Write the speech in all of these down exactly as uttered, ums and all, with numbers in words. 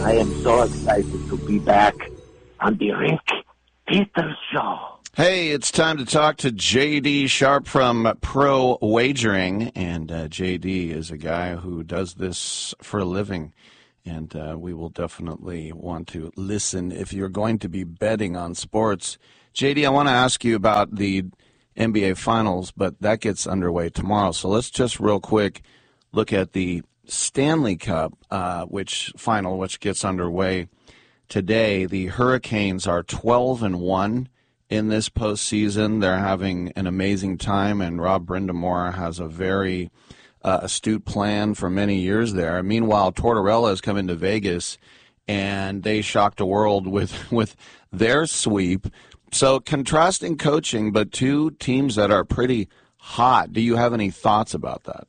I am so excited to be back on the Rick Peters Show. Hey, it's time to talk to J D Sharp from Pro Wagering, and uh, J D is a guy who does this for a living, and uh, we will definitely want to listen if you're going to be betting on sports. J D, I want to ask you about the N B A Finals, but that gets underway tomorrow, so let's just real quick look at the Stanley Cup, uh, which final, which gets underway today. The Hurricanes are twelve and one in this postseason. They're having an amazing time, and Rob Brindamore has a very uh, astute plan for many years there. Meanwhile, Tortorella has come into Vegas, and they shocked the world with with their sweep. So contrasting coaching, but two teams that are pretty hot. Do you have any thoughts about that?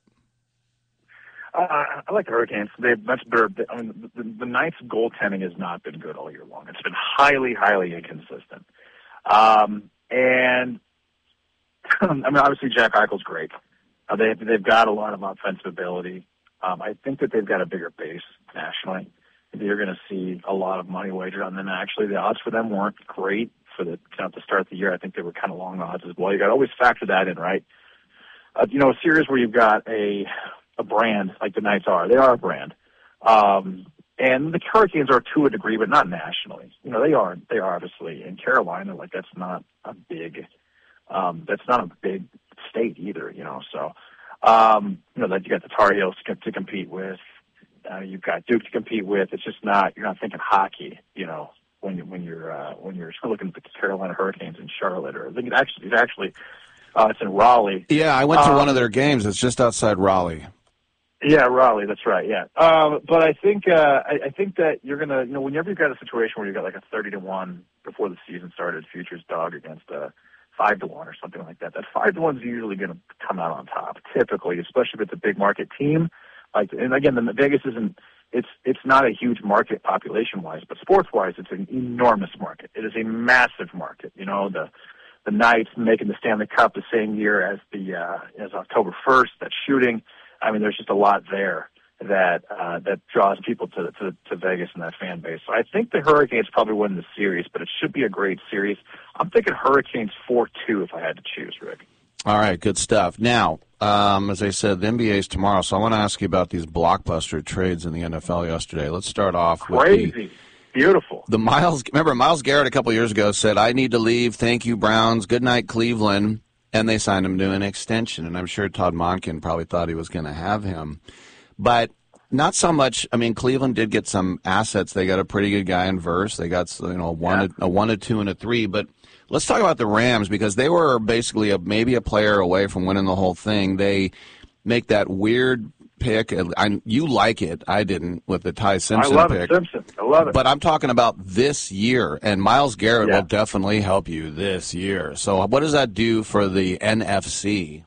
Uh, I like the Hurricanes. They've much better. I mean, the, the Knights' goaltending has not been good all year long. It's been highly, highly inconsistent. Um, and I mean, obviously, Jack Eichel's great. Uh, they they've got a lot of offensive ability. Um, I think that they've got a bigger base nationally. You're going to see a lot of money wagered on them. Actually, the odds for them weren't great for the you know, to start the year. I think they were kind of long odds as well. You got to always factor that in, right? Uh, you know, a series where you've got a a brand like the Knights are. They are a brand. Um, and the Hurricanes are to a degree, but not nationally. You know, they are, they are obviously in Carolina. Like that's not a big, um, that's not a big state either, you know, so, um, you know, like you got the Tar Heels to, to compete with, uh, you've got Duke to compete with. It's just not, you're not thinking hockey, you know, when you, when you're, uh, when you're looking at the Carolina Hurricanes in Charlotte, or I think it actually, it's actually, uh, it's in Raleigh. Yeah. I went to um, one of their games. It's just outside Raleigh. Yeah, Raleigh, that's right, yeah. Um, but I think uh, I, I think that you're going to, you know, whenever you've got a situation where you've got like a thirty to one before the season started, futures dog against a five to one or something like that, that five to one is usually going to come out on top, typically, especially if it's a big market team. Like, and again, the Vegas isn't, it's it's not a huge market population-wise, but sports-wise, it's an enormous market. It is a massive market. You know, the the Knights making the Stanley Cup the same year as the uh, as October first, that shooting. I mean, there's just a lot there that uh, that draws people to, to to Vegas and that fan base. So I think the Hurricanes probably win the series, but it should be a great series. I'm thinking Hurricanes four two if I had to choose, Rick. All right, good stuff. Now, um, as I said, the N B A is tomorrow, so I want to ask you about these blockbuster trades in the N F L yesterday. Let's start off with Crazy. the, Beautiful. The Miles. Remember, Myles Garrett a couple years ago said, "I need to leave. Thank you, Browns. Good night, Cleveland." And they signed him to an extension, and I'm sure Todd Monken probably thought he was going to have him. But not so much. I mean, Cleveland did get some assets. They got a pretty good guy in Verse. They got you know one, yeah. a, a one, a two, and a three. But let's talk about the Rams, because they were basically a, maybe a player away from winning the whole thing. They make that weird pick. I, you like it. I didn't with the Ty Simpson I love pick. it, Simpson. I love it. But I'm talking about this year, and Myles Garrett yeah. will definitely help you this year. So what does that do for the N F C?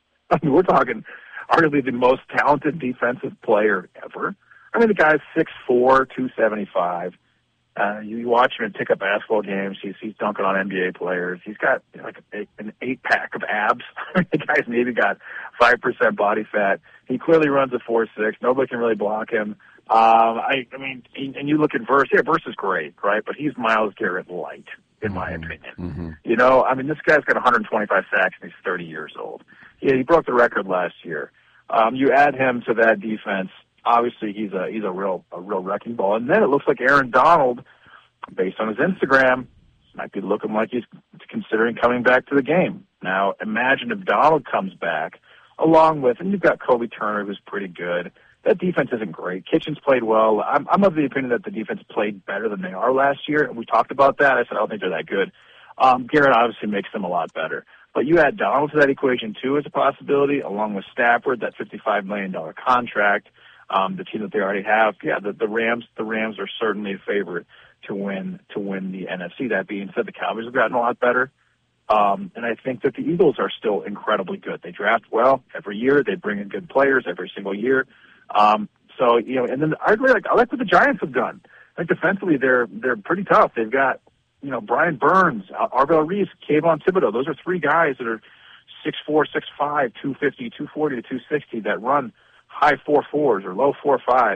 I mean, we're talking arguably the most talented defensive player ever. I mean, the guy's six four, two seventy-five. Uh, you, you watch him and pick up basketball games. He's, he's dunking on N B A players. He's got you know, like a, an eight-pack of abs. The guy's maybe got five percent body fat. He clearly runs a four six. Nobody can really block him. Um, I, I mean, and you look at Verse. Yeah, Verse is great, right? But he's Myles Garrett light, in my mm-hmm. opinion. Mm-hmm. You know, I mean, this guy's got one hundred twenty-five sacks, and he's thirty years old. Yeah, he broke the record last year. Um, you add him to that defense. Obviously, he's a he's a real a real wrecking ball. And then it looks like Aaron Donald, based on his Instagram, might be looking like he's considering coming back to the game. Now, imagine if Donald comes back, along with, and you've got Kobe Turner, who's pretty good. That defense isn't great. Kitchens played well. I'm, I'm of the opinion that the defense played better than they are last year, and we talked about that. I said, I don't think they're that good. Um, Garrett obviously makes them a lot better. But you add Donald to that equation, too, as a possibility, along with Stafford, that fifty-five million dollars contract, um, the team that they already have. Yeah, the, the Rams the Rams are certainly a favorite to win to win the N F C. That being said, the Cowboys have gotten a lot better. Um, and I think that the Eagles are still incredibly good. They draft well every year. They bring in good players every single year. Um, so, you know, and then I really like, I like what the Giants have done. I think defensively they're, they're pretty tough. They've got, you know, Brian Burns, Arvell Reese, Kayvon Thibodeau. Those are three guys that are six four, six five, two fifty, two forty to two sixty that run high four fours or low four fives.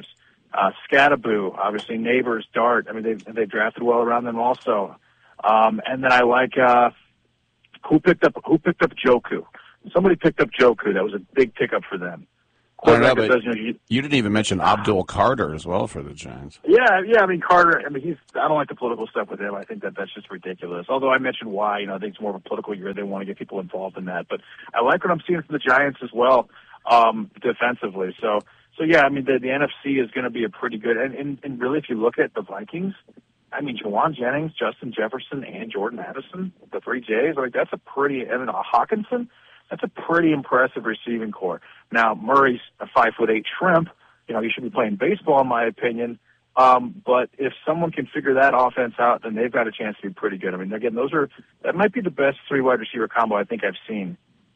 Uh, Scattaboo, obviously Neighbors, Dart. I mean, they've, they've drafted well around them also. Um, and then I like, uh, who picked up, who picked up Joku? Somebody picked up Joku. That was a big pickup for them. I don't know, but says, you, know, you, you didn't even mention Abdul Carter as well for the Giants. Yeah, yeah. I mean, Carter. I mean, he's. I don't like the political stuff with him. I think that that's just ridiculous. Although I mentioned why. You know, I think it's more of a political year. They want to get people involved in that. But I like what I'm seeing from the Giants as well, um, defensively. So, so yeah. I mean, the, the N F C is going to be a pretty good. And, and and really, if you look at the Vikings, I mean, Jawan Jennings, Justin Jefferson, and Jordan Addison, the three J's. Like that's a pretty. And then uh, Hawkinson. That's a pretty impressive receiving core. Now, Murray's a five foot eight shrimp. You know, he should be playing baseball, in my opinion. Um, but if someone can figure that offense out, then they've got a chance to be pretty good. I mean, again, those are that might be the best three wide receiver combo I think I've seen.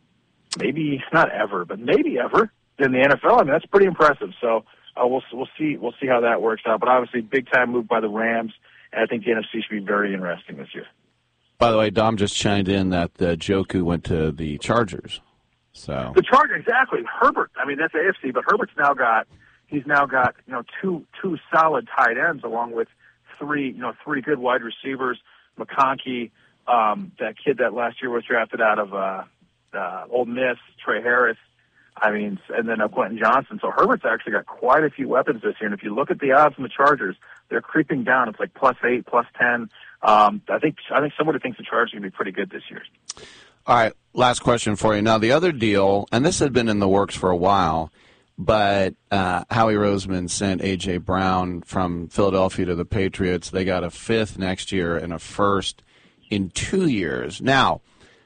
Maybe not ever, but maybe ever in the N F L. I mean, that's pretty impressive. So uh, we'll we'll see we'll see how that works out. But obviously, big time move by the Rams, and I think the N F C should be very interesting this year. By the way, Dom just chimed in that uh, Joku went to the Chargers. So the Chargers, exactly. Herbert. I mean, that's A F C, but Herbert's now got he's now got you know two two solid tight ends along with three you know three good wide receivers. McConkey, um, that kid that last year was drafted out of uh, uh, Ole Miss, Trey Harris. I mean, and then uh, Quentin Johnson. So Herbert's actually got quite a few weapons this year. And if you look at the odds from the Chargers, they're creeping down. It's like plus eight, plus ten. Um, I think I think somebody thinks the Chargers are going to be pretty good this year. All right, last question for you. Now, the other deal, and this had been in the works for a while, but uh, Howie Roseman sent A J. Brown from Philadelphia to the Patriots. They got a fifth next year and a first in two years. Now,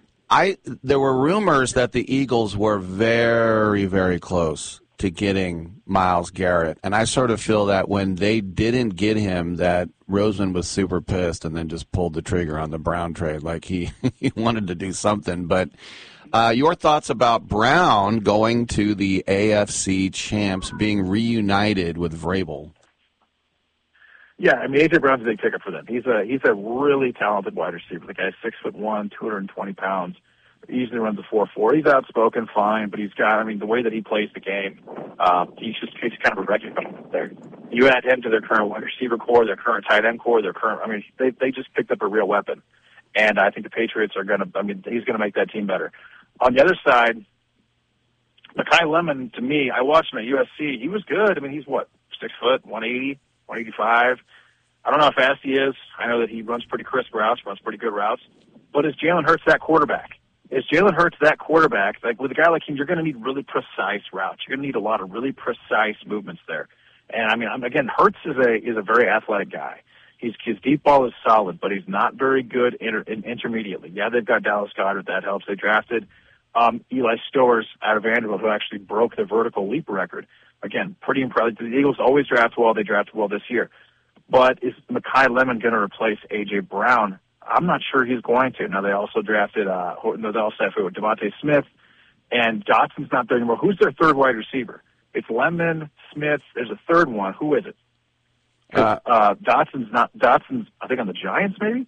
I there were rumors that the Eagles were very, very close to getting Myles Garrett, and I sort of feel that when they didn't get him, that Roseman was super pissed and then just pulled the trigger on the Brown trade, like he, he wanted to do something. But uh, your thoughts about Brown going to the A F C champs, being reunited with Vrabel? Yeah, I mean, A J. Brown's a big ticket for them. He's a he's a really talented wide receiver. The guy's six foot one, two hundred twenty pounds. He usually runs a four four. He's outspoken, fine, but he's got, I mean, the way that he plays the game, um, he's just he's kind of a wrecking ball there. You add him to their current wide receiver core, their current tight end core, their current, I mean, they they just picked up a real weapon. And I think the Patriots are going to, I mean, he's going to make that team better. On the other side, Mekhi Lemon, to me, I watched him at U S C. He was good. I mean, he's what, six foot, one eighty, one eighty-five. I don't know how fast he is. I know that he runs pretty crisp routes, runs pretty good routes. But is Jalen Hurts that quarterback? Is Jalen Hurts that quarterback? Like with a guy like him, you're going to need really precise routes. You're going to need a lot of really precise movements there. And I mean, I'm, again, Hurts is a is a very athletic guy. He's, his deep ball is solid, but he's not very good inter, in, intermediately. Yeah, they've got Dallas Goedert. That helps. They drafted um, Eli Stowers out of Vanderbilt, who actually broke the vertical leap record. Again, pretty impressive. The Eagles always draft well. They drafted well this year. But is Mekhi Lemon going to replace A J. Brown? I'm not sure he's going to. Now, they also drafted, uh, no, they also have Devontae Smith, and Dotson's not there anymore. Who's their third wide receiver? It's Lemon, Smith. There's a third one. Who is it? Uh, uh, Dotson's not, Dotson's, I think, on the Giants, maybe?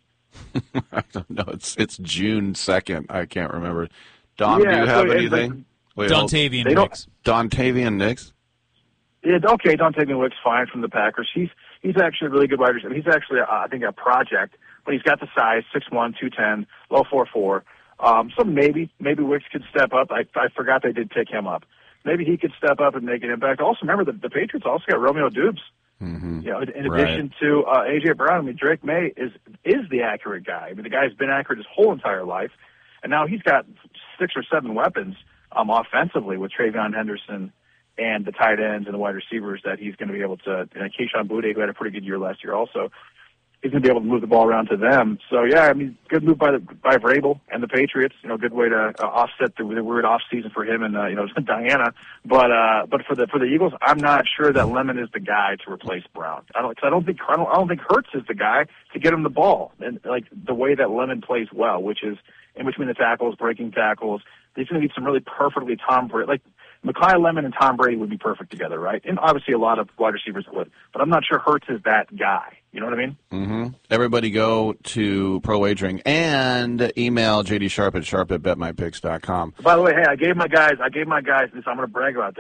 I don't know. It's it's June second. I can't remember. Don, yeah, do you have so, anything? Wait, Dontavian Wicks. Dontavian Nicks? Yeah, okay, Dontavian Wicks, fine from the Packers. He's he's actually a really good wide receiver. He's actually, uh, I think, a project. But he's got the size, six one, two ten, low four four. Um, so maybe, maybe Wicks could step up. I, I forgot they did pick him up. Maybe he could step up and make an impact. Also, remember, the, the Patriots also got Romeo Dubes. Mm-hmm. You know, in, in right. addition to uh, A J. Brown, I mean, Drake May is is the accurate guy. I mean, the guy's been accurate his whole entire life. And now he's got six or seven weapons um, offensively with Travion Henderson and the tight ends and the wide receivers that he's going to be able to, and Kayshon Boutte, who had a pretty good year last year also, he's going to be able to move the ball around to them. So, yeah, I mean, good move by the by Vrabel and the Patriots. You know, good way to uh, offset the, the weird off season for him and uh, you know Diana. But uh, but for the for the Eagles, I'm not sure that Lemon is the guy to replace Brown. I don't. Cause I don't think I don't, I don't think Hurts is the guy to get him the ball and like the way that Lemon plays well, which is in between the tackles, breaking tackles. He's going to need some really perfectly Tom Brady like. Mekhi Lemon and Tom Brady would be perfect together, right? And obviously a lot of wide receivers would. But I'm not sure Hurts is that guy. You know what I mean? Mm-hmm. Everybody go to Pro Wagering and email J D Sharp at sharp at bet my picks dot com. By the way, hey, I gave my guys, I gave my guys this. I'm going to brag about this.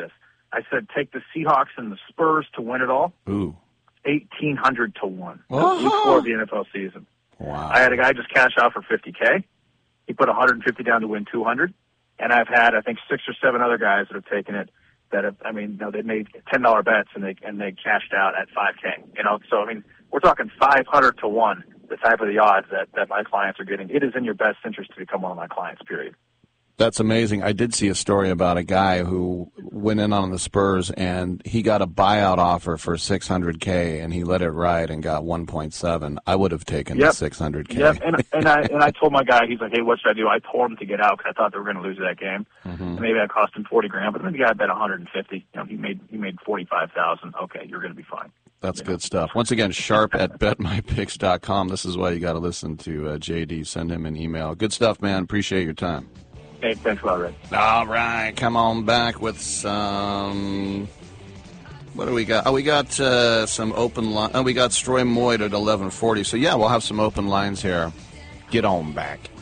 I said take the Seahawks and the Spurs to win it all. Ooh. eighteen hundred to one. Uh-huh. Week four of the N F L season. Wow. I had a guy just cash out for fifty K. He put one hundred fifty down to win two hundred. And I've had, I think, six or seven other guys that have taken it that have, I mean, you know, they made ten dollar bets and they and they cashed out at five K. You know, so, I mean, we're talking five hundred to one, the type of the odds that, that my clients are getting. It is in your best interest to become one of my clients, period. That's amazing. I did see a story about a guy who went in on the Spurs, and he got a buyout offer for six hundred K, and he let it ride and got one point seven. I would have taken yep. the six hundred K. Yep, and, and, I, and I told my guy, he's like, hey, what should I do? I told him to get out because I thought they were going to lose that game. Mm-hmm. And maybe I cost him forty grand, but then the guy bet one hundred fifty. You know, he made he made forty-five thousand. Okay, you're going to be fine. That's you good know? stuff. Once again, Sharp at bet my picks dot com. This is why you got to listen to uh, J D. Send him an email. Good stuff, man. Appreciate your time. Hey, thanks a lot, Red. All right, come on back with some. What do we got? Oh, we got uh, some open line. Oh, we got Stroy Moyd at eleven forty. So yeah, we'll have some open lines here. Get on back.